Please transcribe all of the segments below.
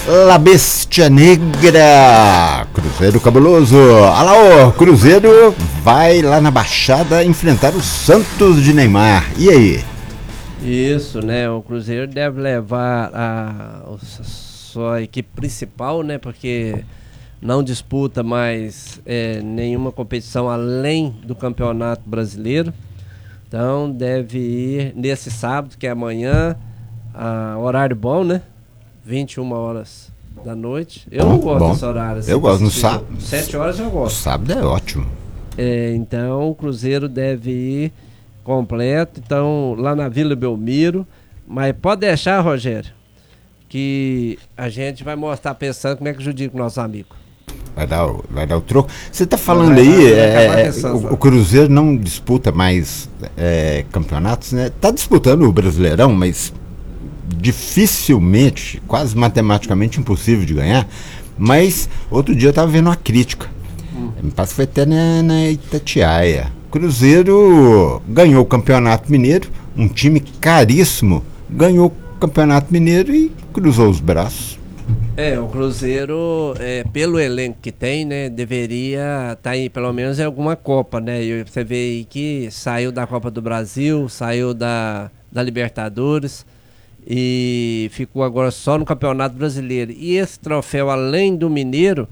La Bestia Negra, Cruzeiro Cabuloso. Alô, Cruzeiro vai lá na Baixada enfrentar o Santos de Neymar. E aí? Isso, né? O Cruzeiro deve levar a sua equipe principal, né? Porque não disputa mais nenhuma competição além do Campeonato Brasileiro. Então deve ir nesse sábado, que é amanhã, horário bom, né? 21 horas da noite. Eu não gosto desse horário. Assim, eu gosto no sábado. 7 horas eu gosto. O sábado é ótimo. Então o Cruzeiro deve ir completo. Então lá na Vila Belmiro. Mas pode deixar, Rogério, que a gente vai mostrar pensando como é que judica o nosso amigo. Vai dar o troco. Você está falando aí, o Cruzeiro não disputa mais campeonatos, né? Está disputando o Brasileirão, mas dificilmente, quase matematicamente impossível de ganhar. Mas outro dia eu estava vendo uma crítica. Me parece que foi até na Itatiaia. Cruzeiro ganhou o Campeonato Mineiro, um time caríssimo, ganhou o Campeonato Mineiro e cruzou os braços. O Cruzeiro, pelo elenco que tem, né, deveria estar aí pelo menos em alguma Copa, né? E você vê aí que saiu da Copa do Brasil, saiu da Libertadores e ficou agora só no Campeonato Brasileiro. E esse troféu, além do Mineiro,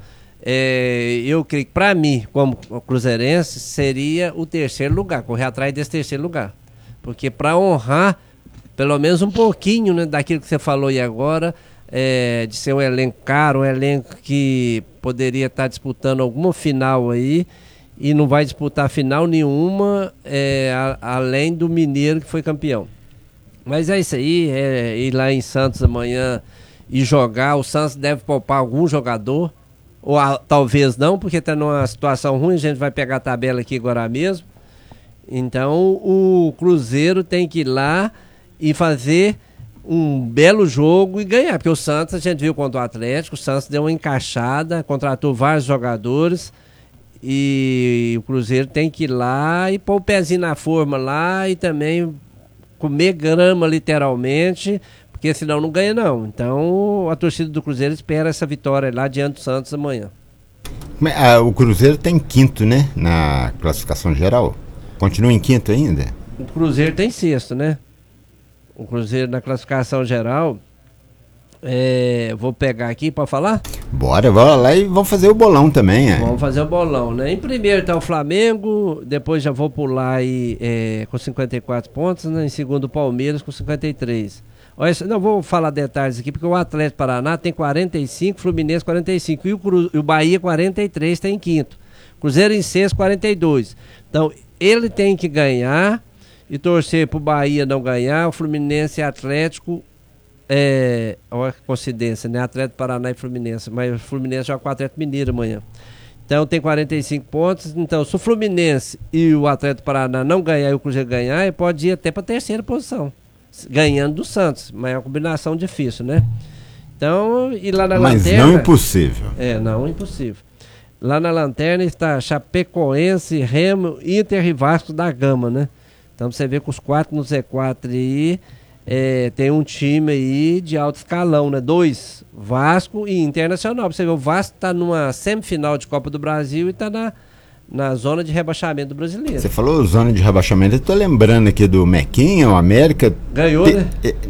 eu creio que para mim, como cruzeirense, seria o terceiro lugar, correr atrás desse terceiro lugar. Porque para honrar pelo menos um pouquinho, né, daquilo que você falou aí agora, de ser um elenco caro, um elenco que poderia estar disputando alguma final aí e não vai disputar final nenhuma, além do Mineiro que foi campeão. Mas é isso aí, ir lá em Santos amanhã e jogar. O Santos deve poupar algum jogador, ou talvez não, porque está numa situação ruim. A gente vai pegar a tabela aqui agora mesmo. Então o Cruzeiro tem que ir lá e fazer um belo jogo e ganhar, porque o Santos, a gente viu contra o Atlético, o Santos deu uma encaixada, contratou vários jogadores e o Cruzeiro tem que ir lá e pôr o pezinho na forma lá e também comer grama literalmente, porque senão não ganha não. Então a torcida do Cruzeiro espera essa vitória lá diante do Santos amanhã. O Cruzeiro tem quinto, né, na classificação geral? Continua em quinto ainda? O Cruzeiro tem sexto, né? O Cruzeiro na classificação geral, vou pegar aqui para falar? Bora, vamos lá e vamos fazer o bolão também. Vamos fazer o bolão, né? Em primeiro está o Flamengo, depois já vou pular aí com 54 pontos, né? Em segundo o Palmeiras com 53. Olha, não vou falar detalhes aqui, porque o Atlético Paraná tem 45, Fluminense 45 e o Bahia 43 está em quinto. Cruzeiro em sexto 42. Então ele tem que ganhar e torcer pro Bahia não ganhar, o Fluminense e Atlético, olha que coincidência, né? Atlético Paraná e Fluminense, mas o Fluminense joga com o Atlético Mineiro amanhã. Então tem 45 pontos, então se o Fluminense e o Atlético Paraná não ganhar e o Cruzeiro ganhar, ele pode ir até para terceira posição, ganhando do Santos, mas é uma combinação difícil, né? Então, e lá na lanterna... Mas não impossível. Não impossível. Lá na lanterna está Chapecoense, Remo, Inter e Vasco da Gama, né? Então você vê que os 4 no Z4 aí, tem um time aí de alto escalão, né? 2, Vasco e Internacional. Você vê, o Vasco está numa semifinal de Copa do Brasil e está na zona de rebaixamento do Brasileiro. Você falou zona de rebaixamento, eu tô lembrando aqui do Mequinha, o América. Ganhou, né?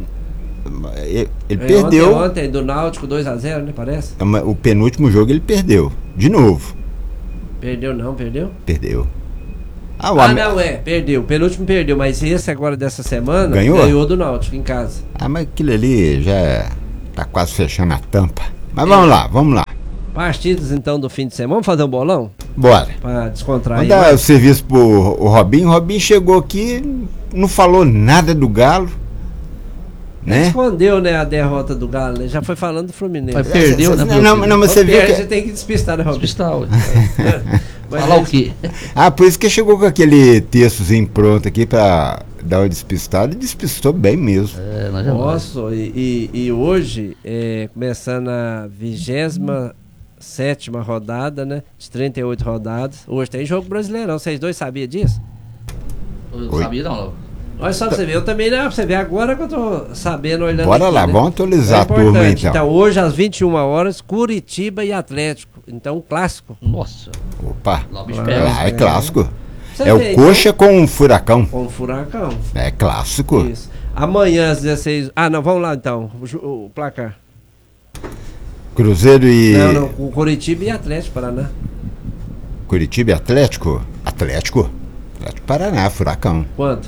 Ele perdeu. Ontem do Náutico 2-0, né? Parece. O penúltimo jogo ele perdeu, de novo. Perdeu. Perdeu. Perdeu. O penúltimo perdeu, mas esse agora dessa semana ganhou do Náutico em casa. Mas aquilo ali já tá quase fechando a tampa. Mas vamos lá. Partidas então do fim de semana. Vamos fazer um bolão? Bora. Pra descontrair. Vamos dar o serviço pro Robinho. O Robinho chegou aqui, não falou nada do Galo. Né? Escondeu, né, a derrota do Galo, né? Já foi falando do Fluminense. Mas perdeu, né? Não, mas você viu que... Você tem que despistar, né, Robinho? Despistar, ué. Falar o quê? Por isso que chegou com aquele textozinho pronto aqui pra dar uma despistada e despistou bem mesmo. Nossa, e hoje, começando a 27ª rodada, né? De 38 rodadas. Hoje tem jogo brasileirão. Vocês dois sabiam disso? Eu não sabia não. Olha só pra você ver, eu também, né? Pra você ver agora que eu tô sabendo, olhando. Bora aqui, lá, né? vamos atualizar a turma importante. então. Então, hoje às 21 horas, Curitiba e Atlético. Então, um clássico. Nossa. Opa, Lá o bicho pega. lá é clássico. Você É vê, o Coxa com o Furacão. Com o Furacão. É clássico. Isso. Amanhã às 16. Ah, não, vamos lá então. O placar. Cruzeiro e Não, o Curitiba e Atlético Paraná. Curitiba e Atlético. Atlético Paraná, Furacão. Quanto?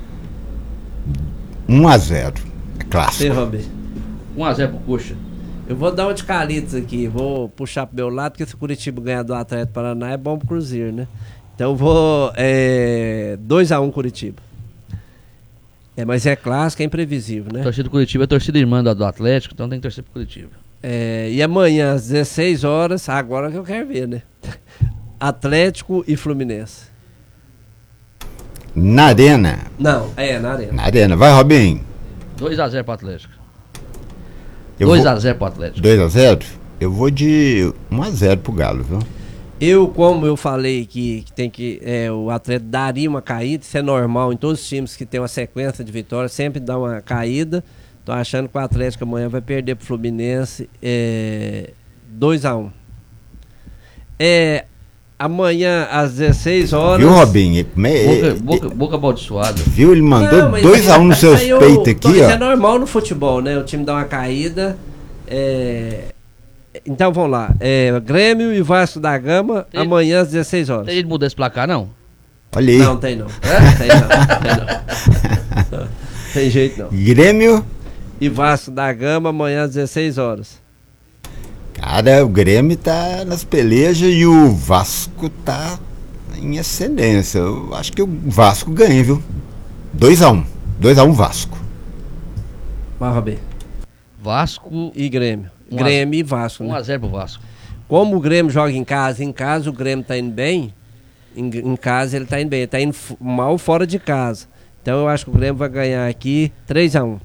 1-0. É Você, clássico. Robi. 1x0 pro Coxa. Eu vou dar uma de Calitos aqui. Vou puxar pro meu lado, porque se o Curitiba ganhar do Atlético Paraná é bom pro Cruzeiro, né? Então eu vou 2x1 Curitiba. Mas é clássico, é imprevisível, né? A torcida do Curitiba é a torcida irmã do Atlético, então tem que torcer pro Curitiba. E amanhã às 16 horas, agora que eu quero ver, né? Atlético e Fluminense. Na Arena. Não, na Arena. Na Arena. Vai, Robinho. 2x0 pro Atlético. Eu vou- 2x0 pro Atlético. 2-0? Eu vou de 1-0 pro Galo, viu? Como eu falei que tem que. O Atlético daria uma caída, isso é normal em todos os times que tem uma sequência de vitórias, sempre dá uma caída. Tô achando que o Atlético amanhã vai perder pro Fluminense 2-1. Amanhã às 16 horas. Viu, Robinho? Boca amaldiçoada. Viu? Ele mandou Não, mas 2-1 no seus isso aí peitos aqui, isso é ó. normal no futebol, né? O time dá uma caída. Então vamos lá. Grêmio e Vasco da Gama, Tem- amanhã às 16 horas. Tem jeito de mudar esse placar, não? Olha aí. Não, tem não. Tem não. Tem jeito não. Grêmio. E Vasco da Gama, amanhã às 16 horas. Cara, o Grêmio tá nas pelejas e o Vasco tá em ascendência. Eu acho que o Vasco ganha, viu? 2-1. 2-1 Vasco. Vai, Roberto. Vasco, E Grêmio. 1 a- Grêmio e Vasco, né? 1x0 pro Vasco. Como o Grêmio joga em casa o Grêmio tá indo bem, em casa ele tá indo bem, ele tá indo mal fora de casa. Então eu acho que o Grêmio vai ganhar aqui 3-1.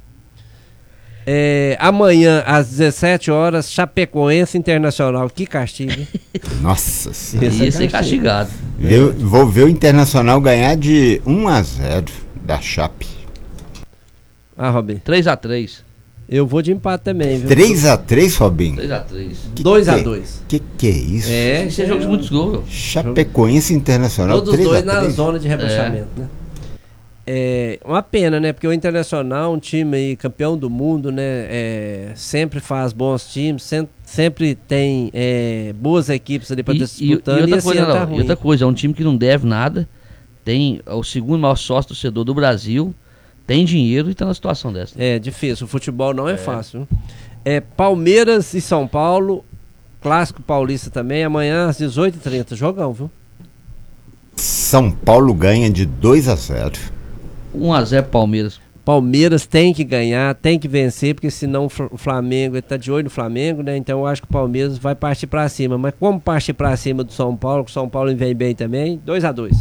Amanhã, às 17 horas, Chapecoense Internacional. Que castigo, hein? Nossa senhora. Isso é castigado. Vou ver o Internacional ganhar de 1-0 da Chape. Ah, Robin. 3x3. Eu vou de empate também, viu? 3-3, Robinho? 3x3. 2-2. Que é isso? Esse é jogo de muitos gols. Chapecoense Internacional Todos os dois na 3-3. zona de rebaixamento, né? Uma pena, né? Porque o Internacional, um time aí, campeão do mundo, né? Sempre faz bons times, sempre tem boas equipes ali para disputando. E outra esse coisa, ano tá não, e ruim. outra coisa, é um time que não deve nada, tem o segundo maior sócio torcedor do Brasil, tem dinheiro e tá numa situação dessa. É difícil, o futebol não é fácil. Palmeiras e São Paulo, clássico paulista também, amanhã às 18h30, jogão, viu? São Paulo ganha de 2-0. 1x0 Palmeiras. Palmeiras tem que ganhar, tem que vencer, porque senão o Flamengo, ele tá de olho no Flamengo, né? Então eu acho que o Palmeiras vai partir pra cima. Mas como partir pra cima do São Paulo, que o São Paulo vem bem também, 2-2.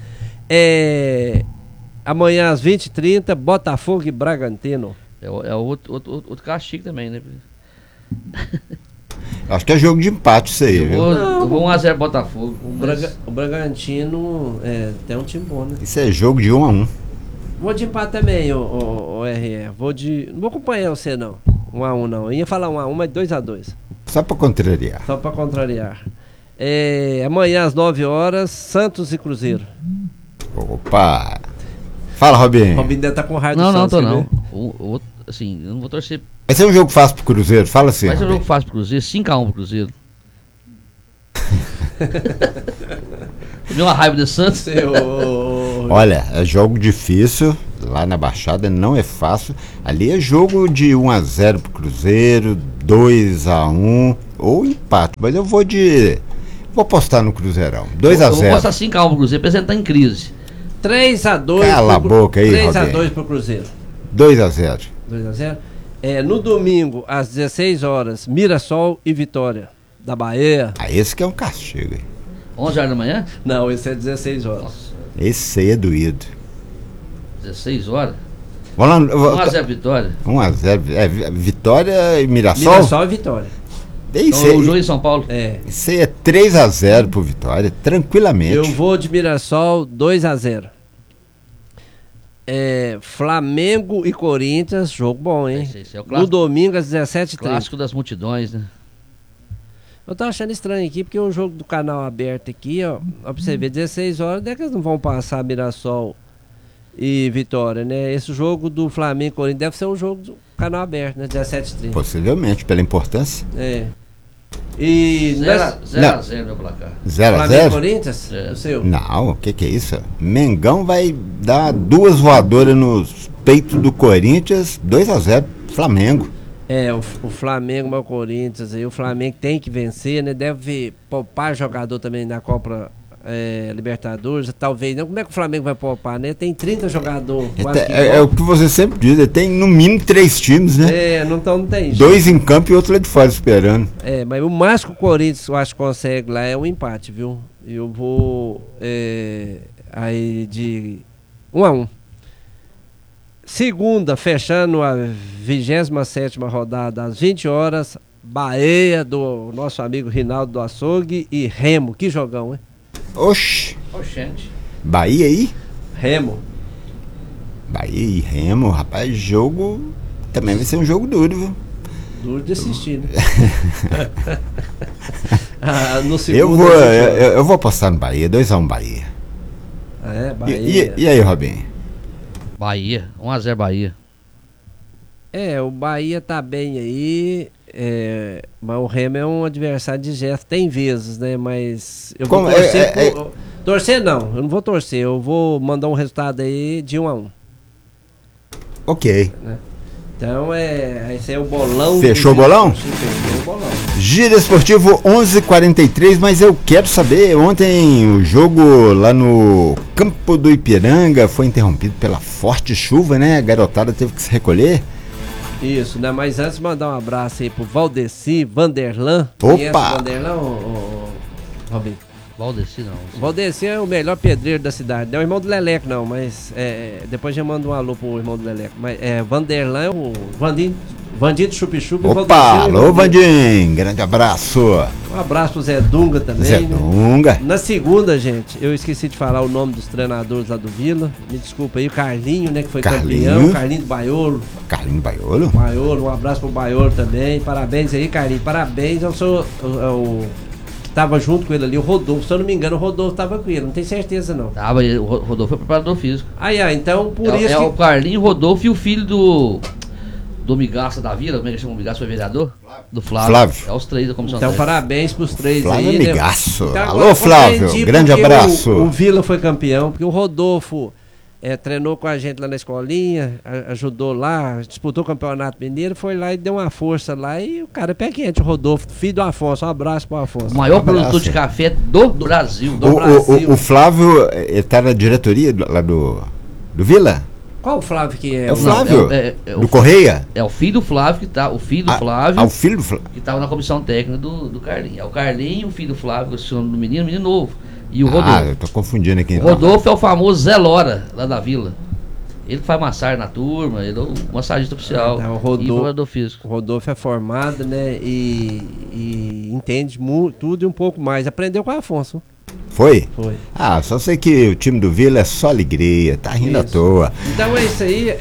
Amanhã às 20h30, Botafogo e Bragantino. É outro castigo também, né? Acho que é jogo de empate isso aí, Eu viu? vou 1x0 Botafogo. O Bragantino tem um time bom, né? Isso é jogo de 1-1. Vou de empate também, o RE. Não vou acompanhar você, não. 1-1 não. Eu ia falar 1-1, mas 2-2. Só pra contrariar. Só pra contrariar. Amanhã às 9 horas, Santos e Cruzeiro. Opa! Fala, Robinho. Robinho deve estar com raiva do Não, Santos. tô quer não. ver? Assim, eu não vou torcer. Vai ser um jogo fácil pro Cruzeiro, fala assim. Vai ser um Robinho. jogo fácil pro Cruzeiro, 5x1 pro Cruzeiro. Deu uma raiva de Santos. Olha, é jogo difícil, lá na Baixada não é fácil. Ali é jogo de 1-0 pro Cruzeiro, 2-1 ou empate. Mas eu vou apostar no Cruzeirão. Eu vou 2-0. passar 5x1 pro Cruzeiro, porque ele tá em crise. 3-2. Cala a boca aí, 3-2 Robinho. pro Cruzeiro. 2-0. 2-0. No domingo, às 16 horas, Mirassol e Vitória, da Bahia. Ah, esse que é um castigo, hein? 11 horas da manhã? Não, esse é 16 horas. Nossa, Esse aí é doído. 16 horas? Vamos lá. 1x0 Vitória. 1-0. Vitória e Mirassol? Mirassol e Vitória. Isso Então, o aí, jogo em São Paulo. isso aí é 3-0 pro Vitória, tranquilamente. Eu vou de Mirassol 2-0. Flamengo e Corinthians, jogo bom, hein? Esse é o No clássico, domingo às 17h30. clássico das multidões, né? Eu tô achando estranho aqui, porque o jogo do canal aberto aqui, ó pra você ver, 16 horas, não é que eles não vão passar Mirassol e Vitória, né? Esse jogo do Flamengo e Corinthians deve ser um jogo do canal aberto, né? 17h30. Possivelmente, pela importância. E 0x0 meu placar. 0 a Flamengo e 0? Corinthians? É. O seu? Não, o que é isso? Mengão vai dar 2 voadoras nos peitos do Corinthians, 2 a 0 Flamengo. O Flamengo e o Corinthians aí, o Flamengo tem que vencer, né? Deve poupar jogador também na Copa Libertadores, talvez não. Como é que o Flamengo vai poupar, né? Tem 30 jogadores. É o que você sempre diz, tem no mínimo 3 times, né? Não tem jeito. 2 em campo e outro lá de fora esperando. Mas o máximo que o Corinthians eu acho que consegue lá é um empate, viu? Eu vou aí de 1-1. Segunda, fechando a 27ª rodada às 20 horas, Bahia do nosso amigo Rinaldo do Açougue e Remo. Que jogão, hein? Oxi, Oxente. Bahia aí? Remo. Bahia e Remo, rapaz, jogo também vai ser um jogo duro, viu? Duro de assistir, né? No segundo, eu vou apostar no Bahia, 2-1 Bahia. Bahia. E aí, Robinho? Bahia, 1x0 Bahia. O Bahia tá bem aí, mas o Remo é um adversário de gesto, tem vezes, né? Mas eu vou torcer torcer não, eu não vou torcer, eu vou mandar um resultado aí de 1-1. Ok. Né? Então esse é o bolão. Fechou o bolão? Fechou o bolão. Giro Esportivo 11h43, mas eu quero saber, ontem o jogo lá no Campo do Ipiranga foi interrompido pela forte chuva, né? A garotada teve que se recolher. Isso, né? Mas antes mandar um abraço aí pro Valdeci, Vanderlan. Opa! Conhece o Vanderlan, Robin? Valdeci não. O Valdeci é o melhor pedreiro da cidade. Não é o irmão do Leleco, não, mas depois já mando um alô pro irmão do Leleco. Mas Vanderlan é o Vandinho Chup-Chup. Opa, alô Vandinho, grande abraço. Um abraço pro Zé Dunga também. Zé Dunga. Na segunda, gente, eu esqueci de falar o nome dos treinadores lá do Vila. Me desculpa aí, o Carlinho, né, que foi campeão. Carlinho do Baiolo. Carlinho Baiolo? Baiolo, um abraço pro Baiolo também. Parabéns aí, Carlinho. Parabéns ao seu... Tava junto com ele ali, o Rodolfo, se eu não me engano, o Rodolfo tava com ele, não tenho certeza não. Tava, o Rodolfo é preparador físico. Então por isso. O Carlinho, o Rodolfo e o filho do Migaça da Vila, como é que chama o Migaça, foi vereador? Do Flávio. É os 3 da comissão. Então parabéns pros 3 Flávio aí. Migaço. Então, alô Flávio, grande abraço. O Vila foi campeão, porque o Rodolfo treinou com a gente lá na escolinha, ajudou lá, disputou o Campeonato Mineiro, foi lá e deu uma força lá, e o cara é pé quente, o Rodolfo, filho do Afonso, um abraço pro Afonso. O maior produtor de café do Brasil. O Flávio, ele tá na diretoria lá do Vila? Qual o Flávio que é? É o Flávio, do Correia? É o filho do Flávio que tá, o filho do Flávio. O filho do Flávio. Que tava na comissão técnica do Carlinho. É o Carlinho, o filho do Flávio, o nome do menino novo. E o Rodolfo. Eu tô confundindo aqui. O Rodolfo é o famoso Zé Lora, lá da Vila. Ele faz massagem na turma, ele é o massagista oficial. O Rodolfo é formado, né? E entende tudo e um pouco mais. Aprendeu com o Afonso. Foi? Foi. Só sei que o time do Vila é só alegria, tá rindo à toa. Então é isso aí,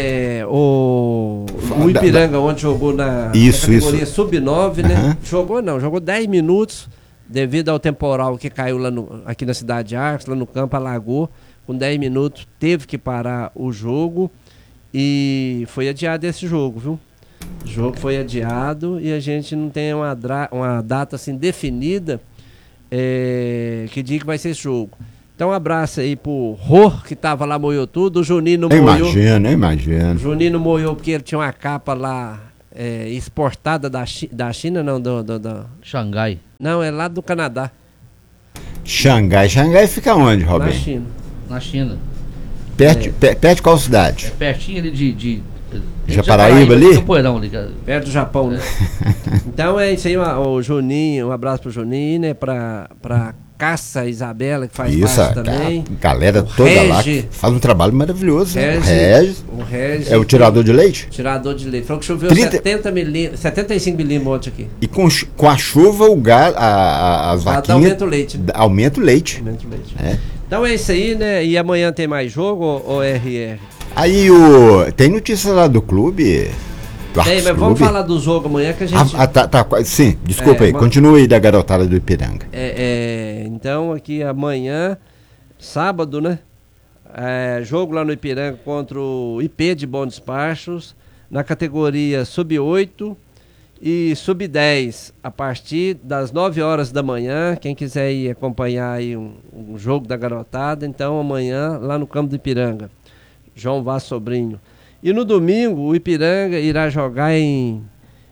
o Ipiranga ontem jogou na categoria Sub-9, né? Jogou 10 minutos. Devido ao temporal que caiu lá aqui na cidade de Arcos, lá no campo, alagou, com 10 minutos teve que parar o jogo e foi adiado esse jogo, viu? O jogo foi adiado e a gente não tem uma data assim definida que dia que vai ser esse jogo. Então um abraço aí pro Rô, que tava lá, moiou tudo, o Juninho não moiou. Imagino. O Juninho não moiou porque ele tinha uma capa lá exportada da China, não, do Xangai. Não, é lá do Canadá. Xangai fica onde, Robin? Na China. Perto de qual cidade? Pertinho ali de Japaraíba ali? Perto do Japão, né? Então é isso aí, o Juninho, um abraço pro Juninho, né? Pra Caça Isabela, que faz parte também. A galera toda lá que faz um trabalho maravilhoso. O Regis. É o tirador de leite? Tirador de leite. Falou que choveu 75 milímetros ontem aqui. E com a chuva, as vaquinhas... Aumenta o leite. Aumenta o leite. Então é isso aí, né? E amanhã tem mais jogo, ou RR? Aí tem notícia lá do clube? Tem, mas vamos falar do jogo amanhã que a gente... Tá. Sim, desculpa aí. Continua aí da garotada do Ipiranga. Então, aqui amanhã, sábado, né? Jogo lá no Ipiranga contra o IP de Bom Despachos, na categoria Sub-8 e Sub-10, a partir das 9 horas da manhã. Quem quiser ir acompanhar aí um jogo da garotada, então amanhã lá no campo do Ipiranga. João Vaz Sobrinho. E no domingo, o Ipiranga irá jogar em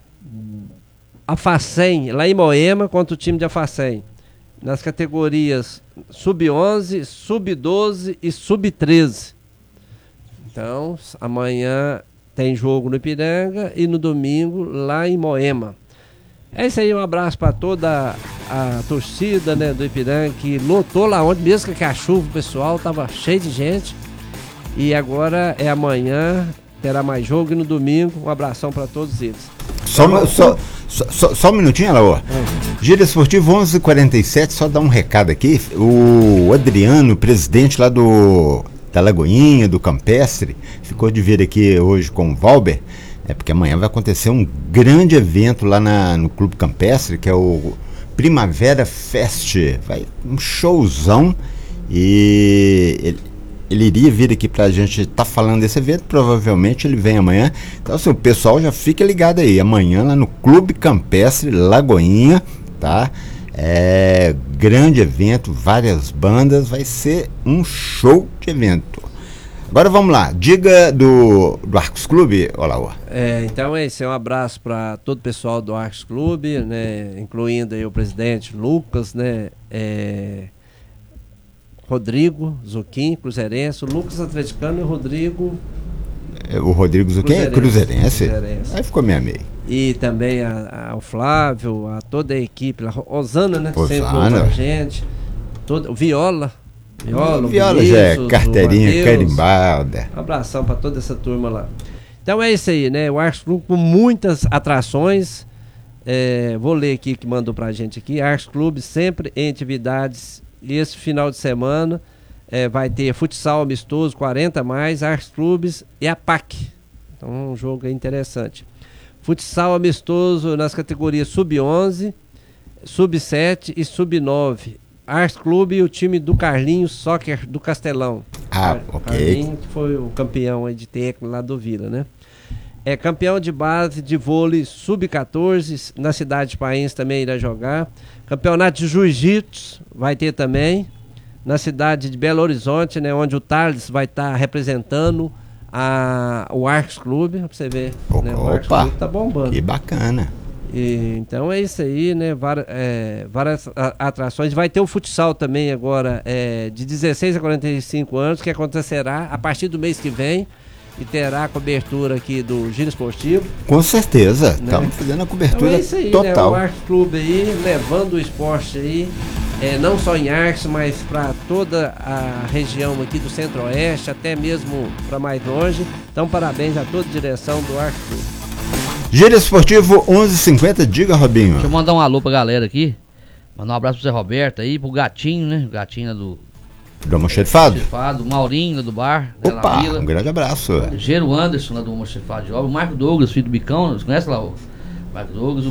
Afacém, lá em Moema, contra o time de Afacém, nas categorias Sub-11, Sub-12 e Sub-13. Então, amanhã tem jogo no Ipiranga e no domingo lá em Moema. É isso aí, um abraço para toda a torcida, né, do Ipiranga, que lotou lá ontem, mesmo que a chuva, o pessoal tava cheio de gente. E agora é amanhã, terá mais jogo, e no domingo, um abração para todos eles. Só um minutinho, Laô. Giro Esportivo 11h47, só dar um recado aqui. O Adriano, presidente lá da Lagoinha, do Campestre, ficou de vir aqui hoje com o Valber, porque amanhã vai acontecer um grande evento lá no Clube Campestre, que é o Primavera Fest. Vai um showzão, e ele iria vir aqui pra gente estar falando desse evento. Provavelmente ele vem amanhã. Então, assim, o pessoal já fica ligado aí. Amanhã lá no Clube Campestre Lagoinha, tá? Grande evento, várias bandas. Vai ser um show de evento. Agora vamos lá. Diga do Arcos Clube, Olaô. Então esse é um abraço para todo o pessoal do Arcos Clube, né? Incluindo aí o presidente Lucas, né? Rodrigo Zuquim, cruzeirense, o Lucas atleticano e o Rodrigo... O Rodrigo Zuquim cruzeirense? Aí ficou meio. E também ao Flávio, a toda a equipe, a Rosana, né? Rosana. Sempre com a gente. O Viola já é carteirinha carimbada. Um abração para toda essa turma lá. Então é isso aí, né? O Arcos Clube com muitas atrações. Vou ler aqui que mandou pra gente aqui. Arcos Clube sempre em atividades. E esse final de semana vai ter futsal amistoso, 40 mais, Arcos Clubes e a PAC. Então um jogo interessante. Futsal amistoso nas categorias Sub-11, Sub-7 e Sub-9. Arcos Clube e o time do Carlinhos Soccer do Castelão. Ok. Carlinhos, que foi o campeão aí de técnico lá do Vila, né? Campeão de base de vôlei Sub-14, na cidade de Paense também irá jogar. Campeonato de Jiu-Jitsu vai ter também, na cidade de Belo Horizonte, né, onde o Thales vai estar representando o Arcos Clube, pra você ver. Né, o Arcos Clube tá bombando. Que bacana. Então é isso aí, né? Várias atrações. Vai ter o futsal também agora, de 16 a 45 anos, que acontecerá a partir do mês que vem. E terá a cobertura aqui do Giro Esportivo. Com certeza, estamos, né, fazendo a cobertura então é isso aí, total. Né? O Arcos Clube aí, levando o esporte aí, não só em Arcos, mas para toda a região aqui do Centro-Oeste, até mesmo para mais longe. Então parabéns a toda a direção do Arcos Clube. Giro Esportivo 11h50, diga, Robinho. Deixa eu mandar um alô pra galera aqui. Mandar um abraço pro Zé Roberto aí, pro Gatinho, né? O Gatinho do Almoxerifado? Maurinho do bar. Opa, um grande abraço. Gero Anderson lá do Almoxerifado de Obra. O Marco Douglas, filho do Bicão, você conhece lá o Marco Douglas?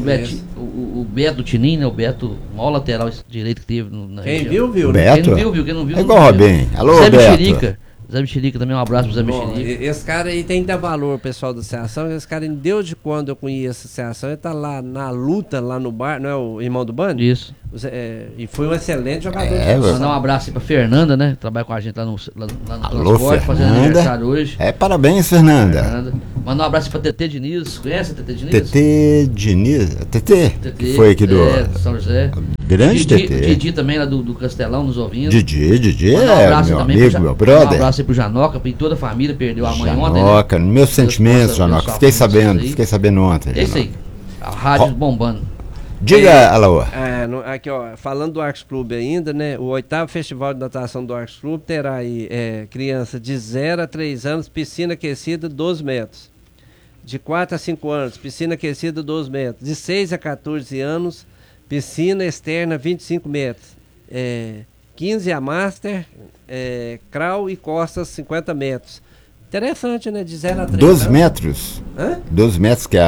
O Beto Tinim, né? O Beto, o maior lateral direito que teve na região. Viu, Beto? Quem não viu, quem não viu. É igual o Robin. Alô, Zé Beto. Mexerica. Zé Mexerica também, um abraço pro Zé Mexerica. Esse cara aí tem que dar valor, pessoal da associação. Esse cara, desde quando eu conheço a associação, ele tá lá na luta, lá no bar, não é o irmão do Bando? Isso. E foi um excelente jogador. Mandar um abraço aí pra Fernanda, né? Trabalha com a gente lá no Alô, transporte, fazendo aniversário hoje. Parabéns, Fernanda. Mandar um abraço pra Tetê Diniz. Conhece a Tetê Diniz? Tetê Diniz? Tetê? Que foi aqui do São José. Grande Tetê. O Didi também lá do Castelão, nos ouvindo. Didi um abraço meu também amigo, meu brother. Um abraço aí pro Janoca, pra toda a família, perdeu a mãe ontem, né? Janoca, meus sentimentos, Janoca. Fiquei sabendo ontem. É isso aí. A rádio bombando. Diga, Alaô. Aqui, ó, falando do Arcos Clube ainda, né? O 8º Festival de Natação do Arcos Clube terá aí criança de 0 a 3 anos, piscina aquecida 12 metros. De 4 a 5 anos, piscina aquecida 12 metros. De 6 a 14 anos, piscina externa 25 metros. 15 a Master, Crawl e Costas 50 metros. Interessante, né? De 0 a 3 12 anos. metros? Hã? 12 metros que é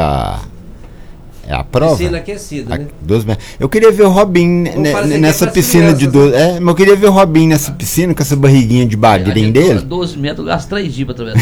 a prova? Piscina aquecida, né? 12 metros. Eu queria ver o Robinho nessa piscina de 12. Né? Mas eu queria ver o Robinho nessa piscina com essa barriguinha de bagrinho dele. 12 metros, gasta 3 dias pra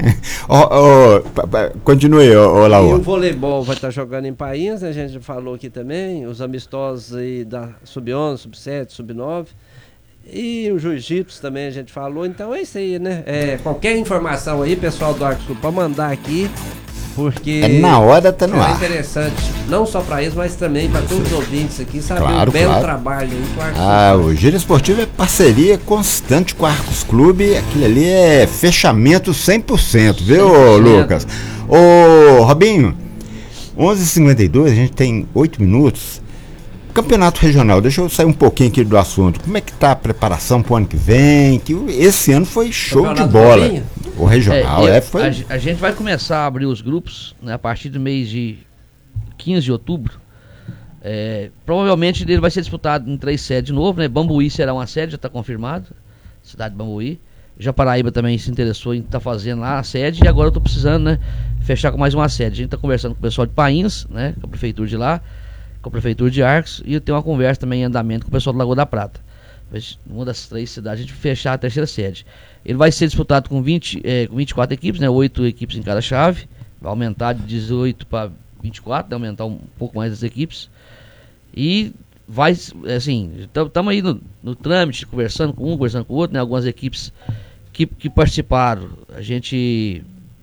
atravessar. Continue, E o Laú. voleibol vai estar jogando em Painhas, né? A gente falou aqui também, os amistosos aí da Sub-11, Sub-7, Sub-9. E o jiu-jitsu também a gente falou, então é isso aí, né? Qualquer informação aí, pessoal do Arcos Clube, pode mandar aqui, porque na hora tá no ar. Interessante, não só para eles, mas também para todos os ouvintes aqui, saber claro, o belo trabalho aí que o Arcos Clube. O Giro Esportivo é parceria constante com o Arcos Clube, aquilo ali é fechamento 100%, viu, 100%. Lucas? Ô, Robinho, 11h52, a gente tem 8 minutos. Campeonato regional, deixa eu sair um pouquinho aqui do assunto. Como é que tá a preparação pro ano que vem? Que esse ano foi show de bola. Robinho? O regional, foi. A gente vai começar a abrir os grupos, né, a partir do mês de 15 de outubro. Provavelmente ele vai ser disputado em 3 sedes de novo, né? Bambuí será uma sede, já está confirmado. Cidade de Bambuí. Japaraíba também se interessou em estar fazendo lá a sede. E agora eu estou precisando, né, fechar com mais uma sede. A gente está conversando com o pessoal de Painhas, né, com a prefeitura de lá, com a prefeitura de Arcos, e eu tenho uma conversa também em andamento com o pessoal do Lagoa da Prata. Uma das 3 cidades, a gente fechar a 3ª sede. Ele vai ser disputado com 24 equipes, né, 8 equipes em cada chave. Vai aumentar de 18 para 24, vai aumentar um pouco mais as equipes. E vai, assim, estamos aí no trâmite, conversando com um, conversando com o outro, né, algumas equipes que participaram. A gente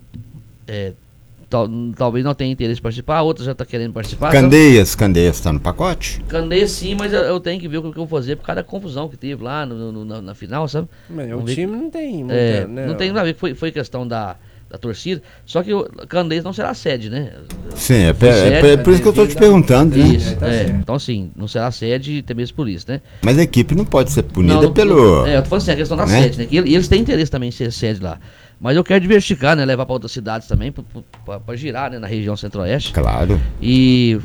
talvez não tenha interesse em participar, outras já estão querendo participar. Candeias está no pacote? Candeias sim, mas eu tenho que ver o que eu vou fazer por causa da confusão que teve lá na final, sabe? O time não tem muita, né? Não tem nada a ver, foi questão da torcida, só que o Candeias não será sede, né? Sim, é por isso que eu estou te perguntando, né? Isso, então assim, não será sede, até mesmo por isso, né? Mas a equipe não pode ser punida pelo... eu tô falando assim, a questão da sede, né? Que eles têm interesse também em ser sede lá. Mas eu quero diversificar, né? Levar para outras cidades também, para girar, né? Na região centro-oeste. Claro. E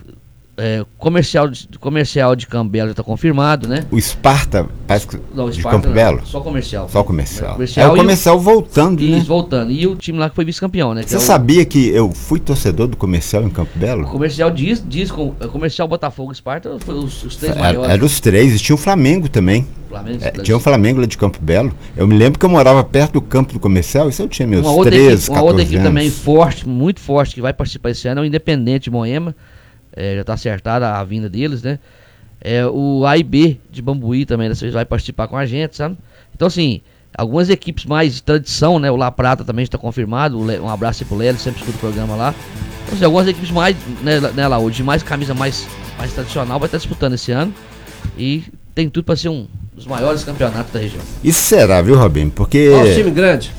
comercial de Campbelo já está confirmado, né? O Esparta, parece que de Campo Belo? Só comercial. Só comercial. O comercial voltando, né? Voltando. E o time lá que foi vice-campeão, né? Você sabia que eu fui torcedor do comercial em Campo Belo? O comercial comercial, Botafogo e Esparta, foi os 3 maiores. Eram os 3, e tinha o Flamengo também. Tinha o Flamengo lá de Campo Belo. Eu me lembro que eu morava perto do campo do comercial, isso eu tinha meus 13, 14 Uma outra equipe também forte, muito forte, que vai participar esse ano é o Independente de Moema. Já está acertada a vinda deles, né? O A e B de Bambuí também dessa vez vai participar com a gente, sabe? Então assim, algumas equipes mais de tradição, né? O La Prata também está confirmado. Um abraço aí pro Lélio, sempre escuta o programa lá. Então assim, algumas equipes mais, né, Laú, de mais camisa mais tradicional vai estar disputando esse ano. E tem tudo para ser um dos maiores campeonatos da região. Isso será, viu, Robinho? Porque... Só os times grandes?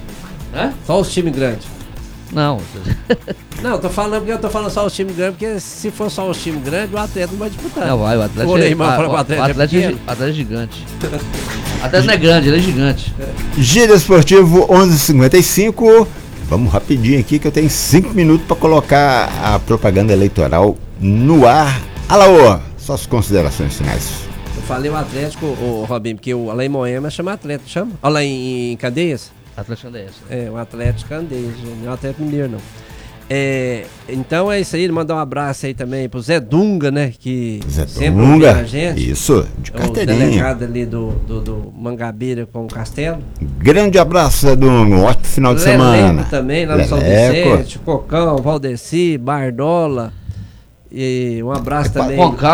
Só os times grandes? Não. Não, eu tô falando só os times grandes, porque se for só os times grandes, o Atlético não vai disputar. Não vai, o Atlético é gigante. O Atlético não é grande, ele é gigante. Giro Esportivo 11h55. Vamos rapidinho aqui que eu tenho 5 minutos para colocar a propaganda eleitoral no ar. Alaô, suas considerações finais. Eu falei o Atlético, o Robinho, porque lá em Moema chama Atlético, chama? Olha lá em Candeias? Atlético Candeias. O Atlético Candeias, não é o Atlético Mineiro, não. Então é isso aí, mandar um abraço aí também pro Zé Dunga, né? Que sempre ouviu a gente. Isso, de carteirinha. O delegado ali do Mangabeira com o Castelo. Grande abraço, Zé Dunga, um ótimo final de semana. Também, lá no São Vicente, Cocão, Valdeci, Bardola. E um abraço também.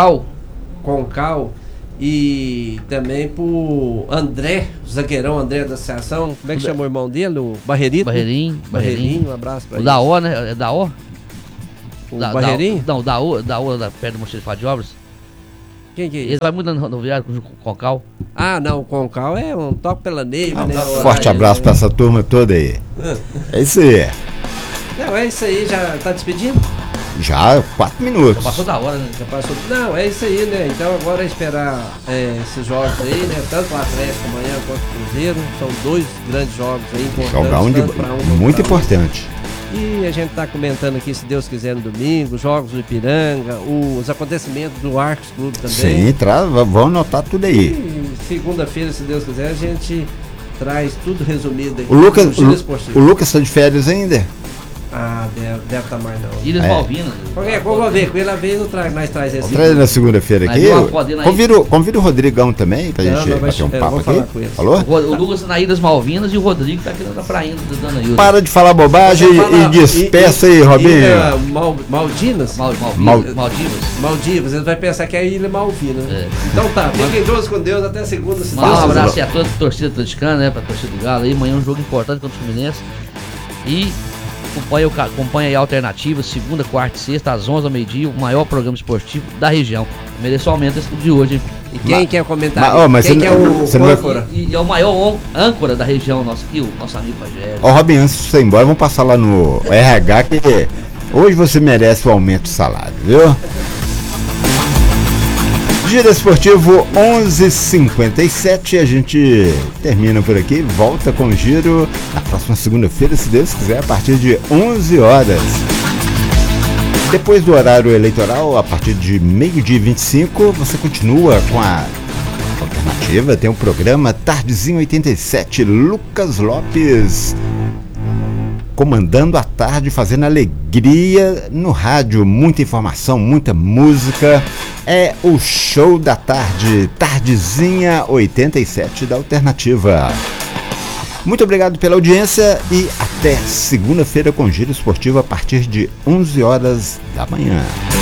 Concal. E também pro André, o zagueirão André da Associação. Como é que chama o irmão dele? O Barrerito? Barreirinho, um abraço pra ele. O da O, né? É da O? O Barreirinho? Não, da O, perto do Mosteiro de Obras. Quem que é? Ele vai mudando rodoviário com o Concal. Ah, não, o Concal é um toque pela neiva, né? Forte abraço pra essa turma toda aí. É isso aí. Não, é isso aí, já tá despedindo? Já, 4 minutos. Já passou da hora, né? Não, é isso aí, né? Então agora é esperar esses jogos aí, né? Tanto o Atlético amanhã quanto o Cruzeiro. São 2 grandes jogos aí importantes. Muito importante. E a gente tá comentando aqui, se Deus quiser, no domingo, jogos do Ipiranga, os acontecimentos do Arcos Clube também. Sim, vamos anotar tudo aí. E segunda-feira, se Deus quiser, a gente traz tudo resumido aqui. O Lucas, no Giro Esportivo. o Lucas está de férias ainda? Ah, deve estar mais não. Ilhas Malvinas. Qualquer coisa eu vou ver com ele, a vez nós traz esse. Traz na segunda-feira aqui. Convida o Rodrigão também pra gente bater um papo aqui. Falou? O Lucas tá na Ilhas Malvinas e o Rodrigo tá aqui na prainha do Dona Ilha. Para de falar bobagem e despeça aí, Robinho. Maldinas? Maldivas, ele vai pensar que é a Ilha Malvina. Então tá, fiquem todos com Deus, até segunda. Um abraço a toda a torcida atleticana, né, pra torcida do Galo aí. Amanhã é um jogo importante contra o Fluminense. E acompanha aí a Alternativa, segunda, quarta e sexta, às 11 ao meio-dia, o maior programa esportivo da região. Mereço aumento esse de hoje, hein? E quem quer comentar? Quem que é o âncora? E é o maior âncora da região nosso aqui, o nosso amigo Rogério. Robin, antes de você ir embora, vamos passar lá no RH, que hoje você merece o aumento de salário, viu? Giro Esportivo 11h57, a gente termina por aqui, volta com o Giro na próxima segunda-feira, se Deus quiser, a partir de 11 horas. Depois do horário eleitoral, a partir de 12h25, você continua com a Alternativa, tem o programa Tardezinho 87, Lucas Lopes comandando a tarde, fazendo alegria no rádio, muita informação, muita música. É o show da tarde, Tardezinha 87 da Alternativa. Muito obrigado pela audiência e até segunda-feira com Giro Esportivo a partir de 11 horas da manhã.